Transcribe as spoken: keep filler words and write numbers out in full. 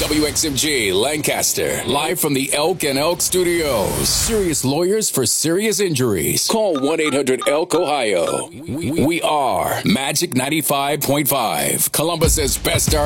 W X M G Lancaster, live from the Elk and Elk Studios. Serious lawyers for serious injuries. Call one eight hundred elk ohio. We are Magic ninety-five point five, Columbus's best